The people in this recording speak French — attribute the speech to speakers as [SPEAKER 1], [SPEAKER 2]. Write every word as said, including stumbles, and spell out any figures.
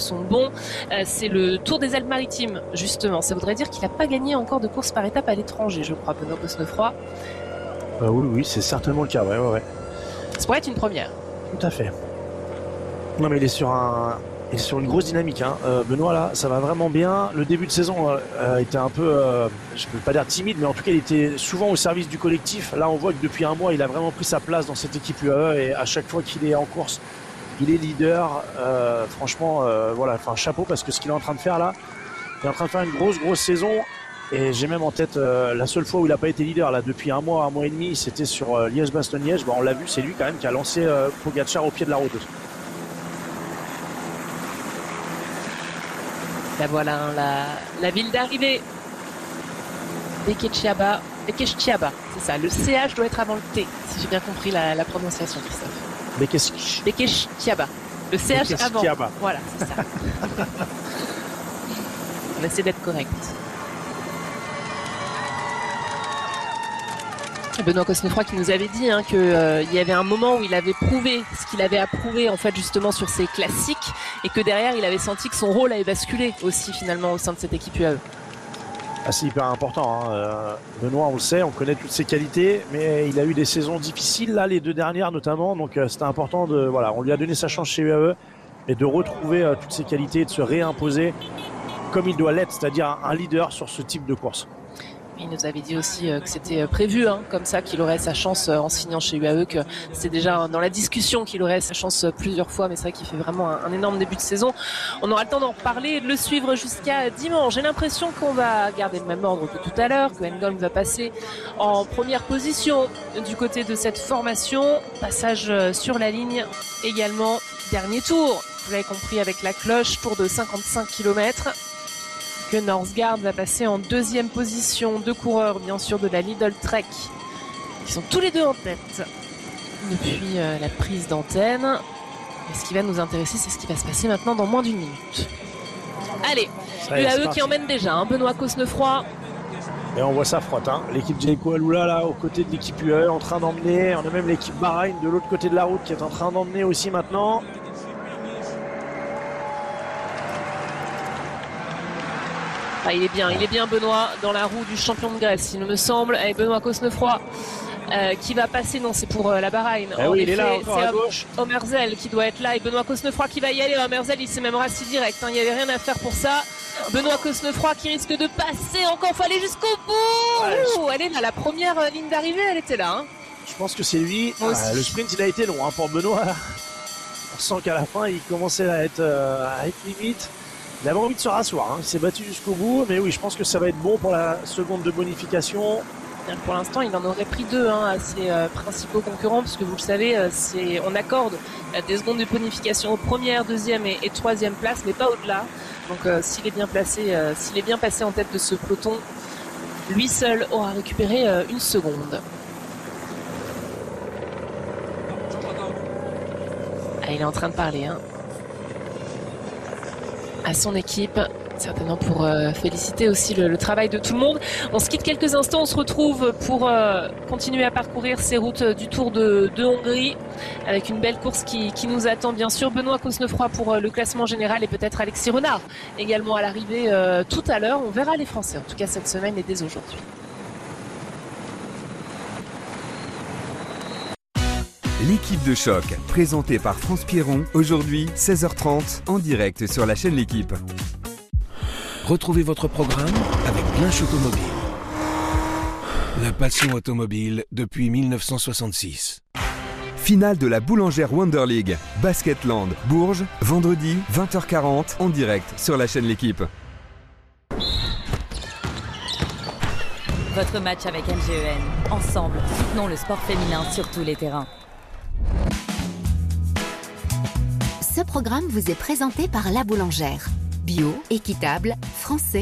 [SPEAKER 1] sont bons. Euh, c'est le Tour des Alpes-Maritimes, justement. Ça voudrait dire qu'il n'a pas gagné encore de course par étape à l'étranger, je crois, Benoît Cosnefroy.
[SPEAKER 2] Euh, oui, oui, c'est certainement le cas, ouais, ouais, ouais.
[SPEAKER 1] Ça pourrait être une première.
[SPEAKER 2] Tout à fait. Non, mais il est sur un... il est sur une grosse dynamique, hein. Euh, Benoît, là, ça va vraiment bien. Le début de saison euh, était un peu, euh, je ne peux pas dire timide, mais en tout cas, il était souvent au service du collectif. Là, on voit que depuis un mois, il a vraiment pris sa place dans cette équipe U A E, et à chaque fois qu'il est en course, il est leader. Euh, franchement, euh, voilà, enfin, chapeau, parce que ce qu'il est en train de faire là, il est en train de faire une grosse, grosse saison. Et j'ai même en tête euh, la seule fois où il n'a pas été leader, là, depuis un mois, un mois et demi, c'était sur euh, Liège-Bastogne-Liège. Bon, on l'a vu, c'est lui quand même qui a lancé euh, Pogacar au pied de la route.
[SPEAKER 1] Là voilà, hein, la, la ville d'arrivée. Beketchiaba. Beketchiaba, c'est ça. Le C H doit être avant le T, si j'ai bien compris la, la prononciation, Christophe.
[SPEAKER 2] Beketchiaba.
[SPEAKER 1] Beketchiaba. Le C H avant. Voilà, c'est ça. On essaie d'être correct. Benoît Cosnefroy qui nous avait dit hein, qu'il euh, y avait un moment où il avait prouvé ce qu'il avait approuvé en fait justement sur ses classiques et que derrière il avait senti que son rôle avait basculé aussi finalement au sein de cette équipe U A E.
[SPEAKER 2] Ah, c'est hyper important, hein. euh, Benoît, on le sait, on connaît toutes ses qualités, mais il a eu des saisons difficiles là, les deux dernières notamment, donc euh, c'était important de, voilà, on lui a donné sa chance chez U A E et de retrouver euh, toutes ses qualités, de se réimposer comme il doit l'être, c'est-à-dire un leader sur ce type de course.
[SPEAKER 1] Il nous avait dit aussi que c'était prévu hein, comme ça qu'il aurait sa chance en signant chez U A E, que c'est déjà dans la discussion qu'il aurait sa chance plusieurs fois, mais c'est vrai qu'il fait vraiment un, un énorme début de saison. On aura le temps d'en reparler et de le suivre jusqu'à dimanche. J'ai l'impression qu'on va garder le même ordre que tout à l'heure, que Ngom va passer en première position du côté de cette formation. Passage sur la ligne également, dernier tour, vous l'avez compris avec la cloche, tour de cinquante-cinq kilomètres. Que Northgard va passer en deuxième position. Deux coureurs, bien sûr, de la Lidl Trek, qui sont tous les deux en tête depuis euh, la prise d'antenne. Et ce qui va nous intéresser, c'est ce qui va se passer maintenant dans moins d'une minute. Allez, U A E qui emmène déjà, hein, Benoît Cosnefroy.
[SPEAKER 2] Et on voit ça frotte, hein. L'équipe Jayco Alula, là, aux côtés de l'équipe U A E, en train d'emmener. On a même l'équipe Bahreïn de l'autre côté de la route qui est en train d'emmener aussi maintenant.
[SPEAKER 1] Ah, il est bien, il est bien Benoît dans la roue du champion de Grèce, il me semble. Et Benoît Cosnefroy euh, qui va passer, non c'est pour euh, la Bahreïn.
[SPEAKER 2] Eh oui, il est là encore à gauche.
[SPEAKER 1] Omerzel qui doit être là et Benoît Cosnefroy qui va y aller. Omerzel il s'est même rassis direct, hein. Il n'y avait rien à faire pour ça. Benoît Cosnefroy qui risque de passer encore, faut aller jusqu'au bout. Ouais, je... Elle est là, la première euh, ligne d'arrivée, elle était là. Hein.
[SPEAKER 2] Je pense que c'est lui. Ah, le sprint il a été long hein, pour Benoît. On sent qu'à la fin il commençait à être, euh, à être limite. Il avait envie de se rasseoir, hein. Il s'est battu jusqu'au bout, mais oui, je pense que ça va être bon pour la seconde de bonification.
[SPEAKER 1] Bien, pour l'instant, il en aurait pris deux hein, à ses euh, principaux concurrents, parce que vous le savez, euh, c'est, on accorde euh, des secondes de bonification aux premières, deuxième et, et troisième places, mais pas au-delà. Donc, euh, s'il est bien placé, euh, s'il est bien passé en tête de ce peloton, lui seul aura récupéré euh, une seconde. Ah, il est en train de parler, hein. À son équipe, certainement pour euh, féliciter aussi le, le travail de tout le monde. On se quitte quelques instants, on se retrouve pour euh, continuer à parcourir ces routes du Tour de, de Hongrie avec une belle course qui, qui nous attend bien sûr. Benoît Cosnefroy pour euh, le classement général et peut-être Alexis Renard également à l'arrivée euh, tout à l'heure. On verra les Français en tout cas cette semaine et dès aujourd'hui.
[SPEAKER 3] L'équipe de choc, présentée par France Pierron, aujourd'hui seize heures trente, en direct sur la chaîne L'Équipe.
[SPEAKER 4] Retrouvez votre programme avec Blanche Automobile. La passion automobile depuis mille neuf cent soixante-six.
[SPEAKER 3] Finale de la Boulangère Wonder League, Basketland, Bourges, vendredi vingt heures quarante, en direct sur la chaîne L'Équipe.
[SPEAKER 5] Votre match avec M G E N. Ensemble, soutenons le sport féminin sur tous les terrains.
[SPEAKER 6] Ce programme vous est présenté par La Boulangère. Bio, équitable, français.